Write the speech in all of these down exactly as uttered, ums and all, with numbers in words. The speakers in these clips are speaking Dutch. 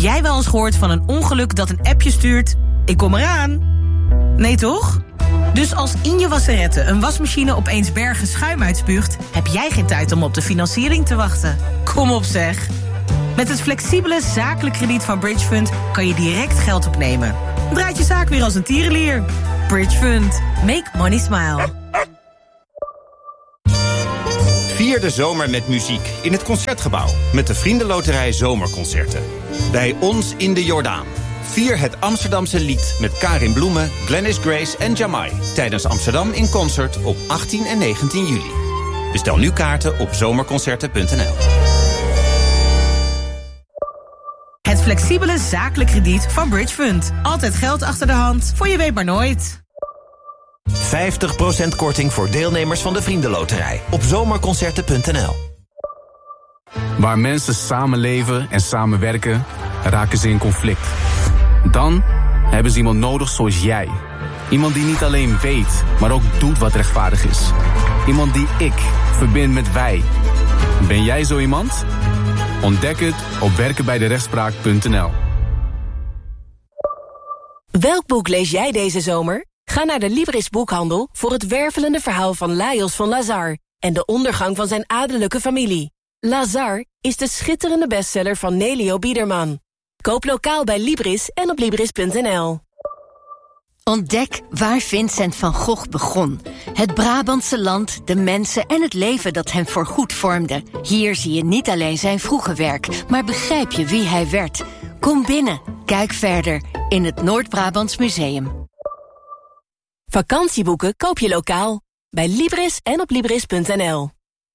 jij wel eens gehoord van een ongeluk dat een appje stuurt? Ik kom eraan. Nee toch? Dus als in je wasserette een wasmachine opeens bergen schuim uitspuugt, heb jij geen tijd om op de financiering te wachten. Kom op zeg. Met het flexibele zakelijk krediet van Bridgefund kan je direct geld opnemen. Draait je zaak weer als een tierenlier. Bridgefund. Make money smile. Vier de zomer met muziek in het Concertgebouw met de Vriendenloterij Zomerconcerten. Bij ons in de Jordaan. Vier het Amsterdamse lied met Karin Bloemen, Glennis Grace en Jamai tijdens Amsterdam in Concert op achttien en negentien juli. Bestel nu kaarten op zomerconcerten punt n l. Het flexibele zakelijk krediet van Bridgefund. Altijd geld achter de hand, voor je weet maar nooit. vijftig procent korting voor deelnemers van de Vriendenloterij op zomerconcerten punt n l. Waar mensen samenleven en samenwerken, raken ze in conflict. Dan hebben ze iemand nodig zoals jij. Iemand die niet alleen weet, maar ook doet wat rechtvaardig is. Iemand die ik verbind met wij. Ben jij zo iemand? Ontdek het op werken bij de rechtspraak punt n l. Welk boek lees jij deze zomer? Ga naar de Libris boekhandel voor het wervelende verhaal van Lajos van Lazar en de ondergang van zijn adellijke familie. Lazar is de schitterende bestseller van Nelio Biederman. Koop lokaal bij Libris en op libris punt n l. Ontdek waar Vincent van Gogh begon. Het Brabantse land, de mensen en het leven dat hem voorgoed vormde. Hier zie je niet alleen zijn vroege werk, maar begrijp je wie hij werd. Kom binnen, kijk verder in het Noord-Brabants Museum. Vakantieboeken koop je lokaal bij Libris en op libris punt n l.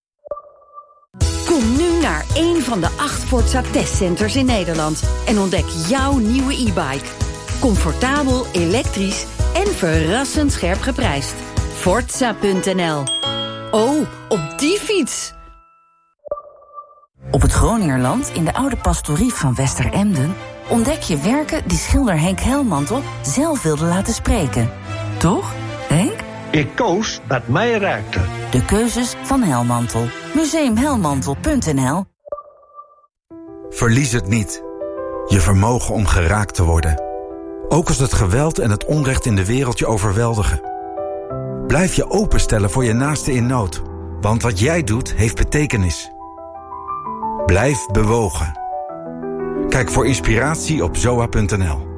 Kom nu naar een van de acht Forza testcenters in Nederland en ontdek jouw nieuwe e-bike. Comfortabel, elektrisch en verrassend scherp geprijsd. Forza punt n l. Oh, op die fiets! Op het Groningerland, in de oude pastorie van Westeremden, ontdek je werken die schilder Henk Helmantel zelf wilde laten spreken. Toch, Henk? Ik koos wat mij raakte. De keuzes van Helmantel. museum helmantel punt n l. Verlies het niet. Je vermogen om geraakt te worden. Ook als het geweld en het onrecht in de wereld je overweldigen. Blijf je openstellen voor je naaste in nood. Want wat jij doet, heeft betekenis. Blijf bewogen. Kijk voor inspiratie op zoa punt n l.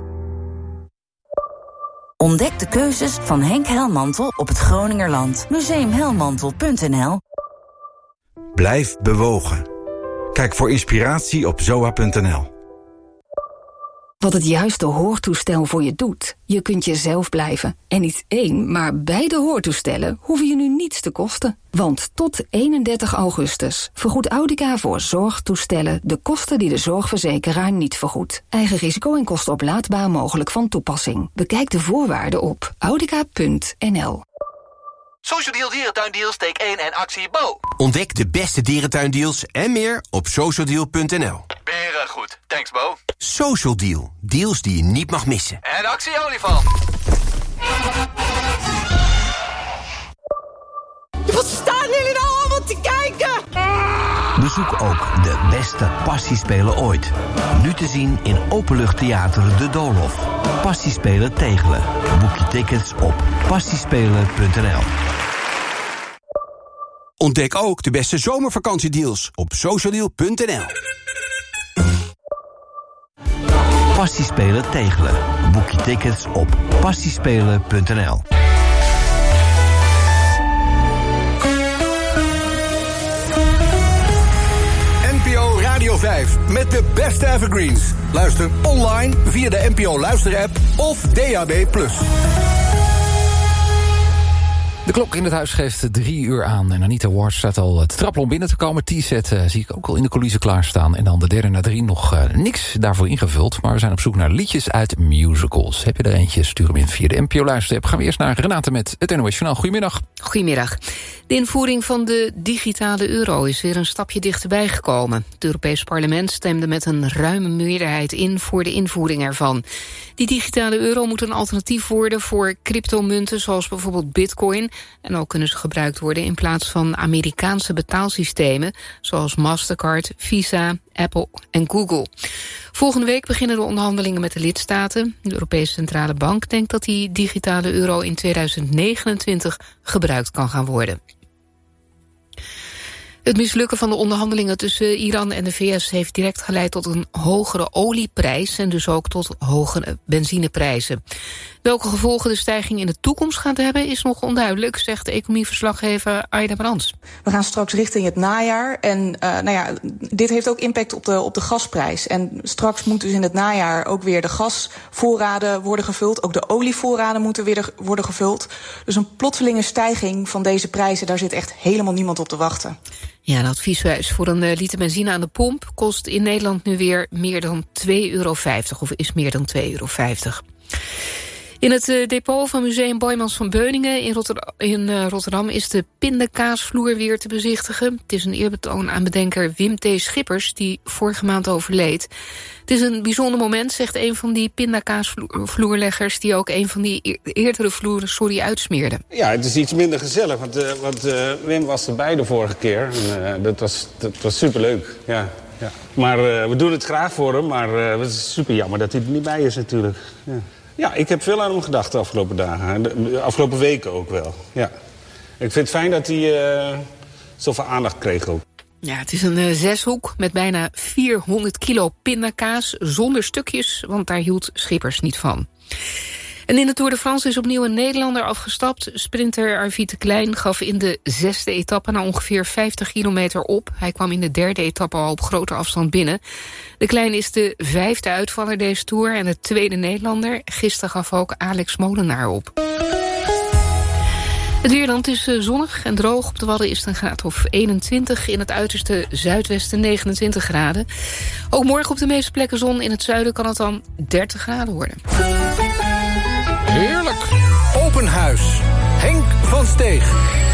Ontdek de keuzes van Henk Helmantel op het Groningerland. museum helmantel punt n l. Blijf bewogen. Kijk voor inspiratie op zoa punt n l. Wat het juiste hoortoestel voor je doet. Je kunt jezelf blijven. En niet één, maar beide hoortoestellen hoeven je nu niets te kosten. Want tot eenendertig augustus vergoedt Audica voor zorgtoestellen de kosten die de zorgverzekeraar niet vergoedt. Eigen risico en kosten oplaadbaar mogelijk van toepassing. Bekijk de voorwaarden op audica punt n l. Social Deal Dierentuindeals, take één en actie Bo. Ontdek de beste dierentuindeals en meer op social deal punt n l. Beren goed, thanks Bo. Social Deal, deals die je niet mag missen. En actie olifant. Wat staan jullie nou allemaal te kijken? Bezoek ook de beste passiespelen ooit. Nu te zien in Openluchttheater De Doolhof. Passiespelen Tegelen. Boek je tickets op passiespelen punt n l. Ontdek ook de beste zomervakantiedeals op social deal punt n l. Passiespelen Tegelen. Boek je tickets op passiespelen punt n l. N P O Radio vijf met de beste evergreens. Luister online via de N P O Luister-app of D A B plus. De klok in het huis geeft drie uur aan. En Anita Ward staat al te trappelen om binnen te komen. T-set uh, zie ik ook al in de coulissen klaarstaan. En dan de derde na drie nog uh, niks daarvoor ingevuld. Maar we zijn op zoek naar liedjes uit musicals. Heb je er eentje, stuur hem in via de N P O Luister-app. Gaan we eerst naar Renate met het N O S Journaal. Goedemiddag. Goedemiddag. De invoering van de digitale euro is weer een stapje dichterbij gekomen. Het Europees Parlement stemde met een ruime meerderheid in voor de invoering ervan. Die digitale euro moet een alternatief worden voor cryptomunten zoals bijvoorbeeld bitcoin. En ook kunnen ze gebruikt worden in plaats van Amerikaanse betaalsystemen, zoals Mastercard, Visa, Apple en Google. Volgende week beginnen de onderhandelingen met de lidstaten. De Europese Centrale Bank denkt dat die digitale euro in tweeduizend negenentwintig gebruikt kan gaan worden. Het mislukken van de onderhandelingen tussen Iran en de V S heeft direct geleid tot een hogere olieprijs en dus ook tot hogere benzineprijzen. Welke gevolgen de stijging in de toekomst gaat hebben is nog onduidelijk, zegt de economieverslaggever Aida Brands. We gaan straks richting het najaar en uh, nou ja, dit heeft ook impact op de, op de gasprijs. En straks moeten dus in het najaar ook weer de gasvoorraden worden gevuld. Ook de olievoorraden moeten weer de, worden gevuld. Dus een plotselinge stijging van deze prijzen, daar zit echt helemaal niemand op te wachten. Ja, een advieswijs voor een liter benzine aan de pomp kost in Nederland nu weer meer dan twee euro vijftig, of is meer dan twee euro vijftig. In het uh, depot van Museum Boijmans van Beuningen in, Rotter- in uh, Rotterdam is de pindakaasvloer weer te bezichtigen. Het is een eerbetoon aan bedenker Wim T. Schippers, die vorige maand overleed. Het is een bijzonder moment, zegt een van die pindakaasvloerleggers, die ook een van die e- eerdere vloeren sorry uitsmeerde. Ja, het is iets minder gezellig, want, uh, want uh, Wim was erbij de vorige keer. En, uh, dat was, dat was superleuk, ja. ja. Maar uh, we doen het graag voor hem, maar uh, het is super jammer dat hij er niet bij is natuurlijk. Ja. Ja, ik heb veel aan hem gedacht de afgelopen dagen. De afgelopen weken ook wel, ja. Ik vind het fijn dat hij uh, zoveel aandacht kreeg ook. Ja, het is een uh, zeshoek met bijna vierhonderd kilo pindakaas zonder stukjes, want daar hield Schippers niet van. En in de Tour de France is opnieuw een Nederlander afgestapt. Sprinter Arvie Klein gaf in de zesde etappe na ongeveer vijftig kilometer op. Hij kwam in de derde etappe al op grote afstand binnen. De Klein is de vijfde uitvaller deze Tour en de tweede Nederlander. Gisteren gaf ook Alex Molenaar op. Het weer dan, het is zonnig en droog. Op de Wadden is het een graad of eenentwintig. In het uiterste zuidwesten negenentwintig graden. Ook morgen op de meeste plekken zon. In het zuiden kan het dan dertig graden worden. Heerlijk. Open huis. Henk van Steeg.